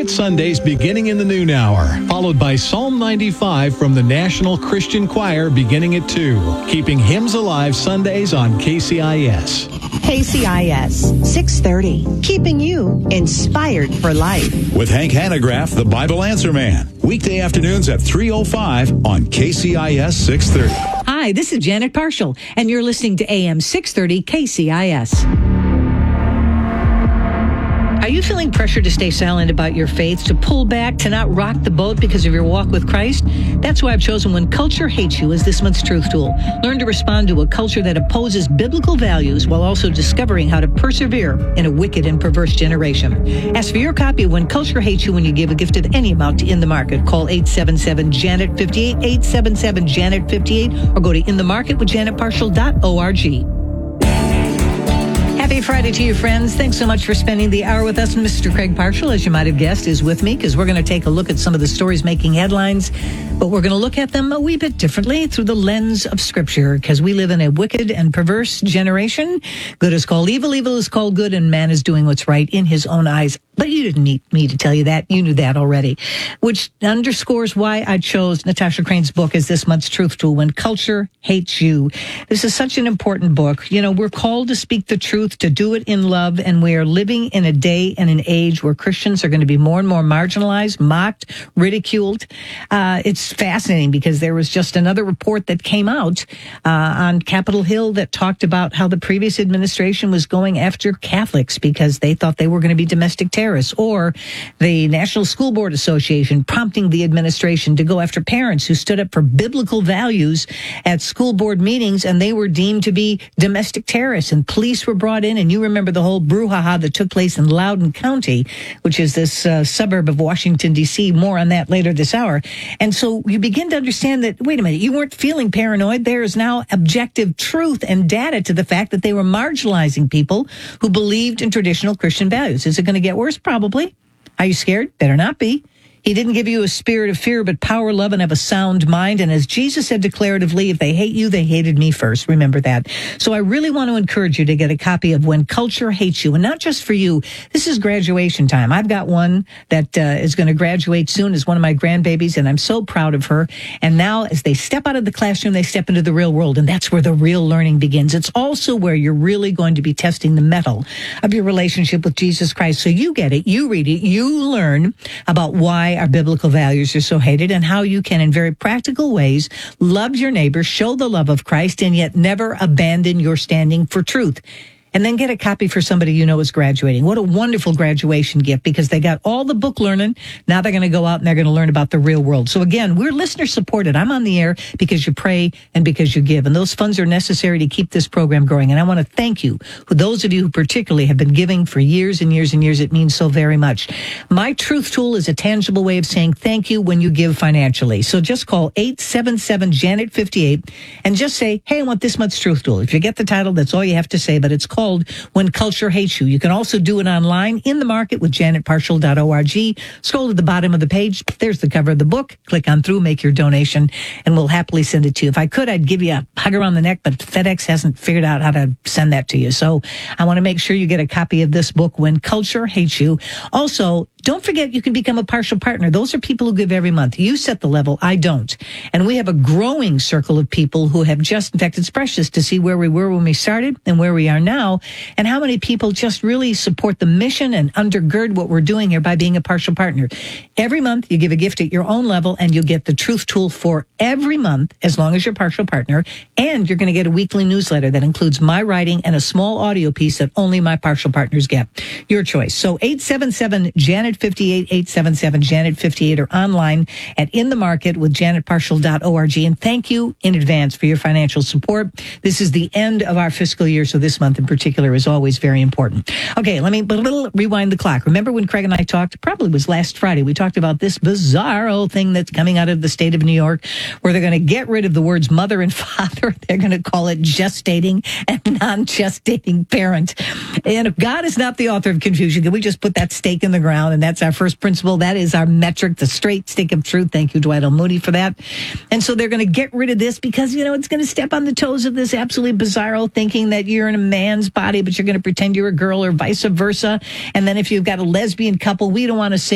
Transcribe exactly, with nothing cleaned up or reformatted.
Quiet Sundays beginning in the noon hour, followed by Psalm ninety-five from the National Christian Choir beginning at two. Keeping hymns alive Sundays on K C I S. K C I S, six thirty, keeping you inspired for life. With Hank Hanegraaff, the Bible Answer Man. Weekday afternoons at three oh five on K C I S six thirty. Hi, this is Janet Parshall, and you're listening to A M six thirty K C I S. Are you feeling pressure to stay silent about your faith, to pull back, to not rock the boat because of your walk with Christ? That's why I've chosen When Culture Hates You as this month's truth tool. Learn to respond to a culture that opposes biblical values while also discovering how to persevere in a wicked and perverse generation. Ask for your copy of When Culture Hates You when you give a gift of any amount to In the Market. Call eight seven seven, Janet fifty-eight, eight seven seven, Janet fifty-eight, or go to in the market with janet parshall dot org. Happy Friday to you, friends. Thanks so much for spending the hour with us. Mister Craig Parshall, as you might have guessed, is with me because we're going to take a look at some of the stories making headlines, but we're going to look at them a wee bit differently through the lens of Scripture because we live in a wicked and perverse generation. Good is called evil, evil is called good, and man is doing what's right in his own eyes. But you didn't need me to tell you that. You knew that already, which underscores why I chose Natasha Crane's book as this month's truth tool, When Culture Hates You. This is such an important book. You know, we're called to speak the truth, to do it in love, and we are living in a day and an age where Christians are going to be more and more marginalized, mocked, ridiculed. Uh, it's fascinating because there was just another report that came out uh, on Capitol Hill that talked about how the previous administration was going after Catholics because they thought they were going to be domestic terrorists. Or the National School Board Association prompting the administration to go after parents who stood up for biblical values at school board meetings, and they were deemed to be domestic terrorists, and police were brought in. And you remember the whole brouhaha that took place in Loudoun County, which is this uh, suburb of Washington, D C. More on that later this hour. And so you begin to understand that, wait a minute, you weren't feeling paranoid. There is now objective truth and data to the fact that they were marginalizing people who believed in traditional Christian values. Is it going to get worse? Probably. Are you scared? Better not be. He didn't give you a spirit of fear, but power, love, and have a sound mind. And as Jesus said declaratively, if they hate you, they hated me first. Remember that. So I really want to encourage you to get a copy of When Culture Hates You. And not just for you. This is graduation time. I've got one that uh, is going to graduate soon as one of my grandbabies, and I'm so proud of her. And now as they step out of the classroom, they step into the real world. And that's where the real learning begins. It's also where you're really going to be testing the mettle of your relationship with Jesus Christ. So you get it, you read it, you learn about why our biblical values are so hated and how you can, in very practical ways, love your neighbor, show the love of Christ, and yet never abandon your standing for truth. And then get a copy for somebody you know is graduating. What a wonderful graduation gift, because they got all the book learning. Now they're going to go out and they're going to learn about the real world. So again, we're listener supported. I'm on the air because you pray and because you give. And those funds are necessary to keep this program growing. And I want to thank you, for those of you who particularly have been giving for years and years and years. It means so very much. My truth tool is a tangible way of saying thank you when you give financially. So just call eight seven seven, Janet fifty-eight and just say, hey, I want this month's truth tool. If you get the title, that's all you have to say, but it's called When Culture Hates You. You can also do it online, In the Market with janet parshall dot org. Scroll to the bottom of the page. There's the cover of the book. Click on through, make your donation, and we'll happily send it to you. If I could, I'd give you a hug around the neck, but FedEx hasn't figured out how to send that to you. So I want to make sure you get a copy of this book, When Culture Hates You. Also, don't forget you can become a partial partner. Those are people who give every month. You set the level. I don't. And we have a growing circle of people who have just, in fact, it's precious to see where we were when we started and where we are now, and how many people just really support the mission and undergird what we're doing here by being a partial partner. Every month, you give a gift at your own level, and you'll get the truth tool for every month, as long as you're a partial partner. And you're going to get a weekly newsletter that includes my writing and a small audio piece that only my partial partners get. Your choice. So eight seven seven, Janet fifty-eight, eight seven seven, Janet fifty-eight, or online at In the Market with janet parshall dot org. And thank you in advance for your financial support. This is the end of our fiscal year, so this month in particular is always very important. Okay, let me but a little rewind the clock. Remember when Craig and I talked, probably was last Friday, we talked about this bizarre old thing that's coming out of the state of New York, where they're going to get rid of the words mother and father. They're going to call it gestating and non-gestating parent. And if God is not the author of confusion, can we just put that stake in the ground? And that's our first principle. That is our metric, the straight stake of truth. Thank you, Dwight L. Moody, for that. And so they're going to get rid of this because, you know, it's going to step on the toes of this absolutely bizarro thinking that you're in a man's body, but you're going to pretend you're a girl, or vice versa. And then if you've got a lesbian couple, we don't want to say